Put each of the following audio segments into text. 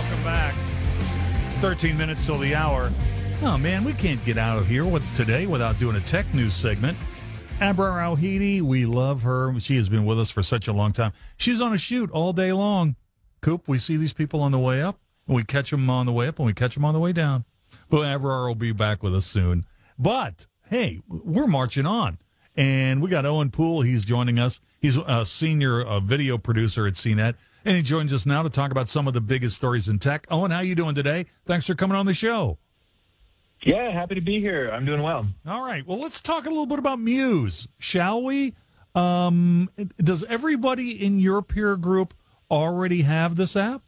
welcome back. 13 minutes till the hour. Oh, man, we can't get out of here today without doing a tech news segment. Abrar Al-Heidi, we love her. She has been with us for such a long time. She's on a shoot all day long. Coop, we see these people on the way up, and we catch them on the way up, and we catch them on the way down. But Abrar will be back with us soon. But, hey, we're marching on. And we got Owen Poole. He's joining us. He's a senior video producer at CNET. And he joins us now to talk about some of the biggest stories in tech. Owen, how you doing today? Thanks for coming on the show. Yeah, happy to be here. I'm doing well. All right. Well, let's talk a little bit about Muse, shall we? Does everybody in your peer group already have this app?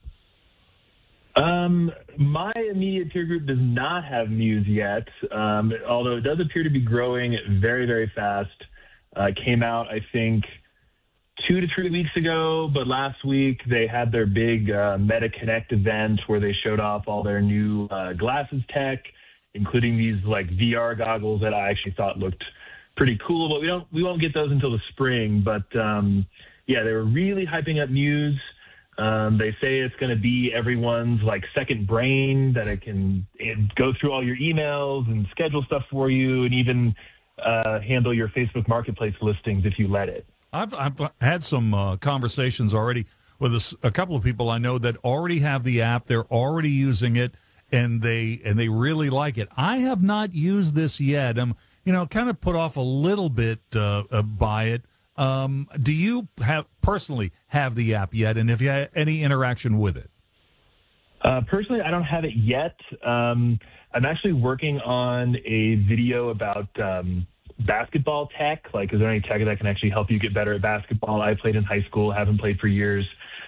My immediate peer group does not have Muse yet, although it does appear to be growing very, very fast. Came out, I think, 2 to 3 weeks ago, but last week they had their big Meta Connect event where they showed off all their new glasses tech, including these like VR goggles that I actually thought looked pretty cool. But we won't get those until the spring. But yeah, they were really hyping up Muse. They say it's going to be everyone's like second brain, that it can go through all your emails and schedule stuff for you, and even handle your Facebook Marketplace listings if you let it. I've had some conversations already with a couple of people I know that already have the app. They're already using it, and they really like it. I have not used this yet. I'm kind of put off a little bit by it. Do you personally have the app yet, and have you had any interaction with it? Personally, I don't have it yet. I'm actually working on a video about basketball tech. Like, is there any tech that can actually help you get better at basketball? I played in high school, haven't played for years.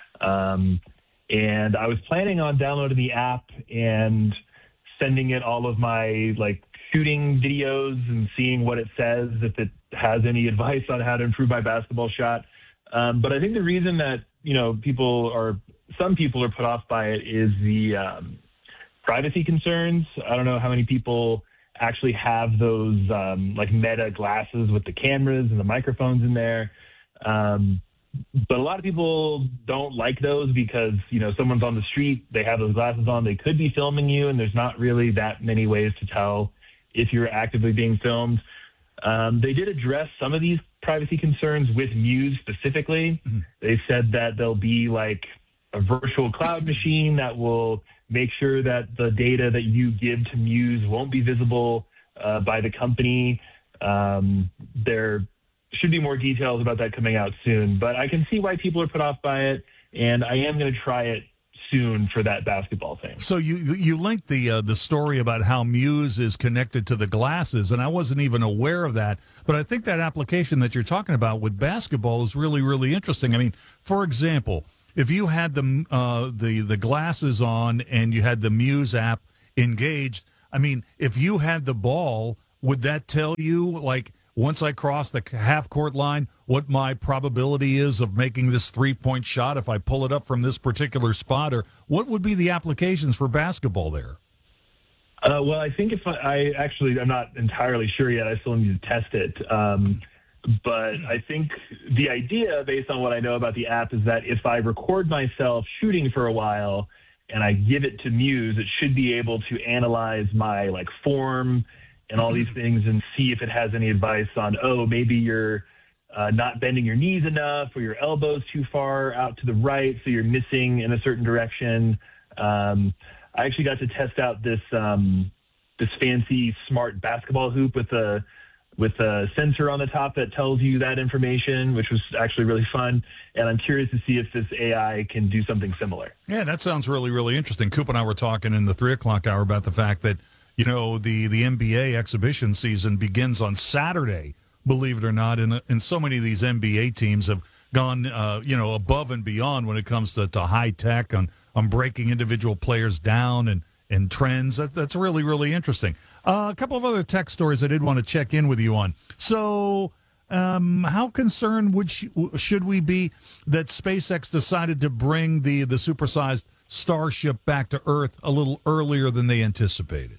And I was planning on downloading the app and sending it all of my like shooting videos and seeing what it says, if it has any advice on how to improve my basketball shot. But I think the reason that, some people are put off by it is the privacy concerns. I don't know how many people actually have those like Meta glasses with the cameras and the microphones in there. But a lot of people don't like those because, someone's on the street, they have those glasses on, they could be filming you, and there's not really that many ways to tell if you're actively being filmed. They did address some of these privacy concerns with Muse specifically. Mm-hmm. They said that there'll be like a virtual cloud machine that will make sure that the data that you give to Muse won't be visible by the company. There should be more details about that coming out soon, but I can see why people are put off by it, and I am going to try it soon for that basketball thing. So you linked the story about how Muse is connected to the glasses, and I wasn't even aware of that. But I think that application that you're talking about with basketball is really, really interesting. I mean, for example, if you had the glasses on and you had the Muse app engaged, I mean, if you had the ball, would that tell you, like, once I cross the half-court line, what my probability is of making this three-point shot if I pull it up from this particular spot? Or what would be the applications for basketball there? Well, I think I'm not entirely sure yet. I still need to test it. But I think the idea, based on what I know about the app, is that if I record myself shooting for a while and I give it to Muse, it should be able to analyze my like form and all these things and see if it has any advice on, maybe you're not bending your knees enough, or your elbow's too far out to the right, so you're missing in a certain direction. I actually got to test out this fancy smart basketball hoop with a sensor on the top that tells you that information, which was actually really fun. And I'm curious to see if this AI can do something similar. Yeah, that sounds really, really interesting. Coop and I were talking in the 3 o'clock hour about the fact that, the NBA exhibition season begins on Saturday, believe it or not. And so many of these NBA teams have gone, above and beyond when it comes to high tech on breaking individual players down and trends. That's really, really interesting. A couple of other tech stories I did want to check in with you on. So how concerned should we be that SpaceX decided to bring the supersized Starship back to Earth a little earlier than they anticipated?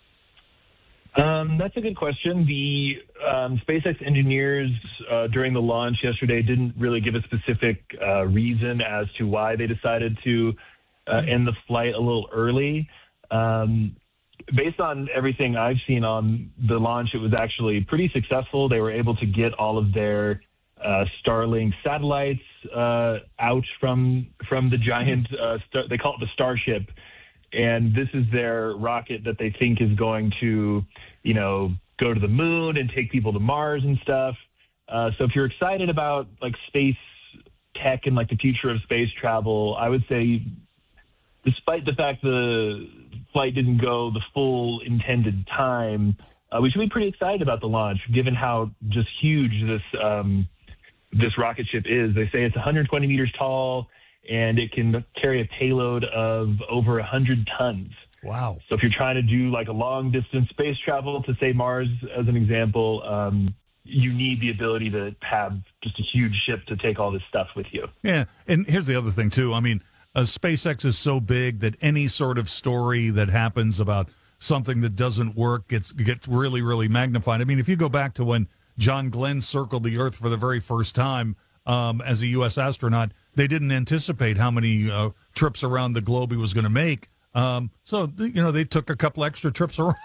That's a good question. The SpaceX engineers during the launch yesterday didn't really give a specific reason as to why they decided to end the flight a little early. Based on everything I've seen on the launch, it was actually pretty successful. They were able to get all of their Starlink satellites out from the giant, they call it the Starship. And this is their rocket that they think is going to, go to the moon and take people to Mars and stuff. So if you're excited about like space tech and like the future of space travel, I would say, despite the fact the flight didn't go the full intended time, we should be pretty excited about the launch, given how just huge this rocket ship is. They say it's 120 meters tall, and it can carry a payload of over 100 tons. Wow. So if you're trying to do like a long distance space travel to, say, Mars, as an example, you need the ability to have just a huge ship to take all this stuff with you. Yeah. And here's the other thing, too. I mean, SpaceX is so big that any sort of story that happens about something that doesn't work gets really, really magnified. I mean, if you go back to when John Glenn circled the Earth for the very first time as a U.S. astronaut, they didn't anticipate how many trips around the globe he was going to make. So they took a couple extra trips around.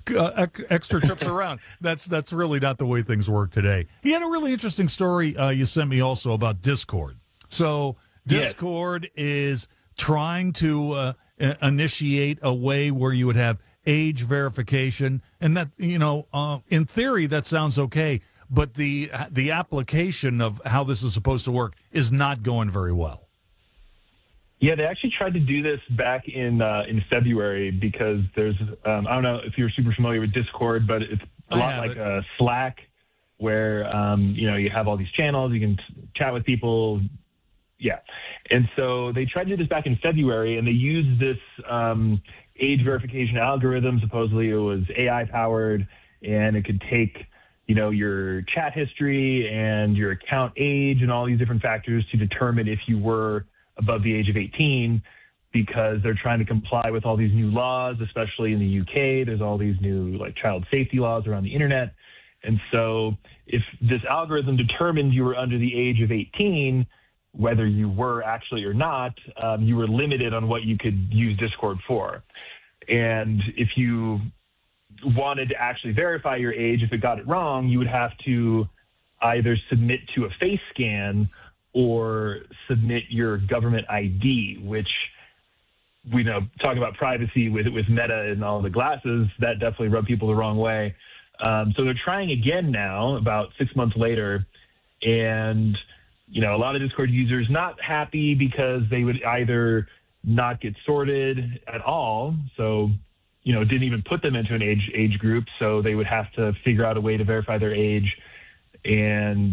That's really not the way things work today. He had a really interesting story you sent me also about Discord. So Discord is trying to initiate a way where you would have age verification, and that in theory that sounds okay, but the application of how this is supposed to work is not going very well. Yeah, they actually tried to do this back in February because there's I don't know if you're super familiar with Discord, but it's a lot like Slack, where you have all these channels, you can chat with people. Yeah, and so they tried to do this back in February, and they used this age verification algorithm. Supposedly, it was AI powered, and it could take your chat history and your account age and all these different factors to determine if you were above the age of 18, because they're trying to comply with all these new laws, especially in the UK. There's all these new like child safety laws around the internet. And so if this algorithm determined you were under the age of 18, whether you were actually or not, you were limited on what you could use Discord for. And if you wanted to actually verify your age, if it got it wrong, you would have to either submit to a face scan or submit your government ID, which we know, talking about privacy with Meta and all the glasses, that definitely rubbed people the wrong way. So they're trying again now, about 6 months later, and a lot of Discord users not happy because they would either not get sorted at all, so didn't even put them into an age group, so they would have to figure out a way to verify their age. And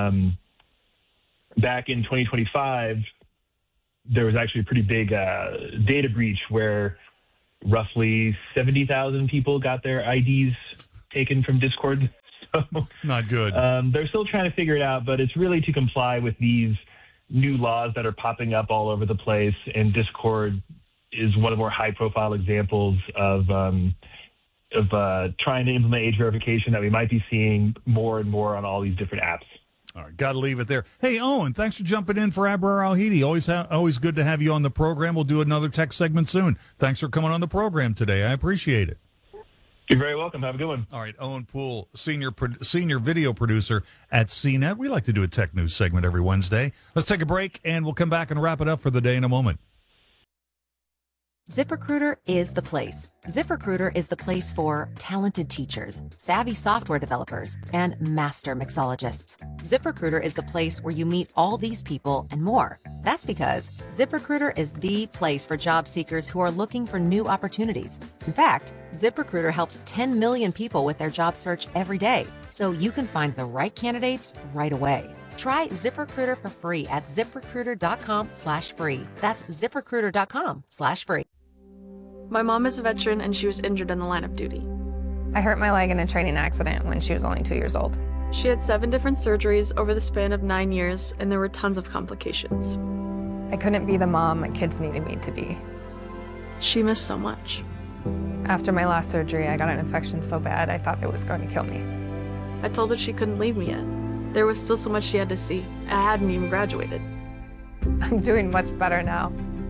back in 2025, there was actually a pretty big data breach where roughly 70,000 people got their IDs taken from Discord. So, not good. They're still trying to figure it out, but it's really to comply with these new laws that are popping up all over the place. And Discord is one of the more high-profile examples of trying to implement age verification that we might be seeing more and more on all these different apps. All right, got to leave it there. Hey, Owen, thanks for jumping in for Abrar Al-Hidi. Always good to have you on the program. We'll do another tech segment soon. Thanks for coming on the program today. I appreciate it. You're very welcome. Have a good one. All right, Owen Poole, senior video producer at CNET. We like to do a tech news segment every Wednesday. Let's take a break, and we'll come back and wrap it up for the day in a moment. ZipRecruiter is the place. ZipRecruiter is the place for talented teachers, savvy software developers, and master mixologists. ZipRecruiter is the place where you meet all these people and more. That's because ZipRecruiter is the place for job seekers who are looking for new opportunities. In fact, ZipRecruiter helps 10 million people with their job search every day, so you can find the right candidates right away. Try ZipRecruiter for free at ZipRecruiter.com/free. That's ZipRecruiter.com/free. My mom is a veteran and she was injured in the line of duty. I hurt my leg in a training accident when she was only 2 years old. She had 7 different surgeries over the span of 9 years, and there were tons of complications. I couldn't be the mom my kids needed me to be. She missed so much. After my last surgery, I got an infection so bad I thought it was going to kill me. I told her she couldn't leave me yet. There was still so much she had to see. I hadn't even graduated. I'm doing much better now.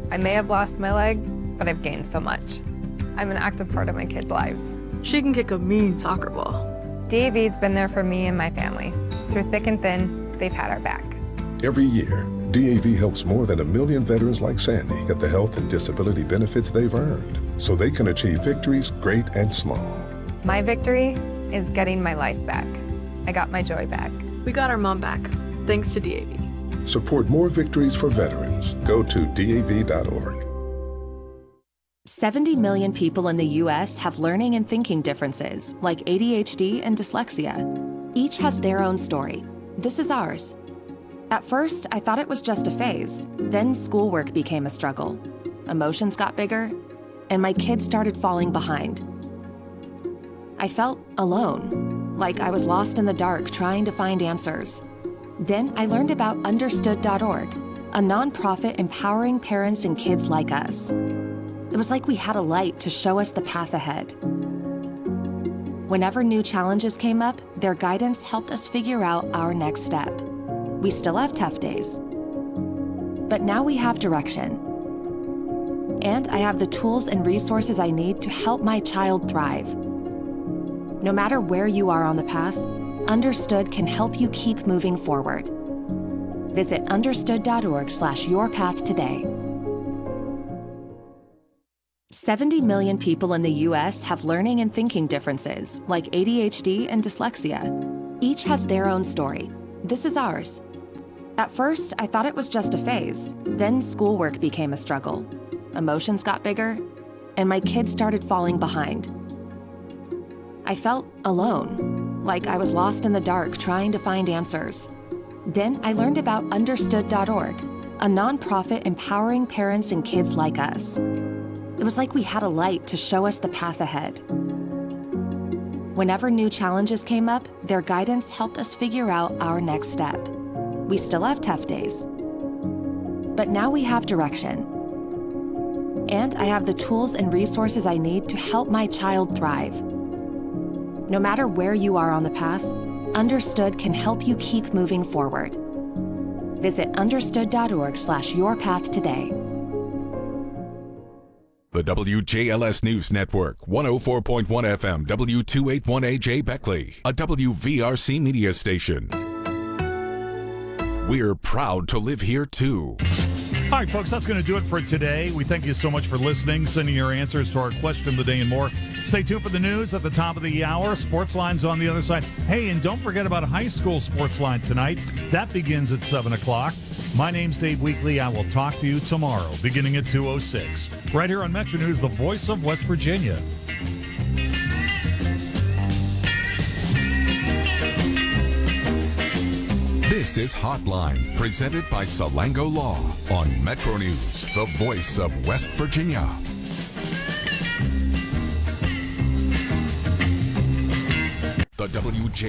I may have lost my leg, but I've gained so much. I'm an active part of my kids' lives. She can kick a mean soccer ball. DAV's been there for me and my family. Through thick and thin, they've had our back. Every year, DAV helps more than 1 million veterans like Sandy get the health and disability benefits they've earned so they can achieve victories great and small. My victory is getting my life back. I got my joy back. We got our mom back, thanks to DAV. Support more victories for veterans. Go to DAV.org. 70 million people in the U.S. have learning and thinking differences, like ADHD and dyslexia. Each has their own story. This is ours. At first, I thought it was just a phase. Then schoolwork became a struggle. Emotions got bigger, and my kids started falling behind. I felt alone, like I was lost in the dark trying to find answers. Then I learned about Understood.org, a nonprofit empowering parents and kids like us. It was like we had a light to show us the path ahead. Whenever new challenges came up, their guidance helped us figure out our next step. We still have tough days, but now we have direction. And I have the tools and resources I need to help my child thrive. No matter where you are on the path, Understood can help you keep moving forward. Visit understood.org/yourpath today. 70 million people in the U.S. have learning and thinking differences, like ADHD and dyslexia. Each has their own story. This is ours. At first, I thought it was just a phase. Then schoolwork became a struggle. Emotions got bigger, and my kids started falling behind. I felt alone, like I was lost in the dark trying to find answers. Then I learned about Understood.org, a nonprofit empowering parents and kids like us. It was like we had a light to show us the path ahead. Whenever new challenges came up, their guidance helped us figure out our next step. We still have tough days, but now we have direction. And I have the tools and resources I need to help my child thrive. No matter where you are on the path, Understood can help you keep moving forward. Visit understood.org/yourpath today. The WJLS News Network, 104.1 FM, W281AJ Beckley, a WVRC media station. We're proud to live here, too. All right, folks, that's going to do it for today. We thank you so much for listening, sending your answers to our question of the day and more. Stay tuned for the news at the top of the hour. Sports Line's on the other side. Hey, and don't forget about high school Sports Line tonight. That begins at 7 o'clock. My name's Dave Weekley. I will talk to you tomorrow, beginning at 2:06. Right here on Metro News, the voice of West Virginia. This is Hotline, presented by Salango Law on Metro News, the voice of West Virginia. The WJ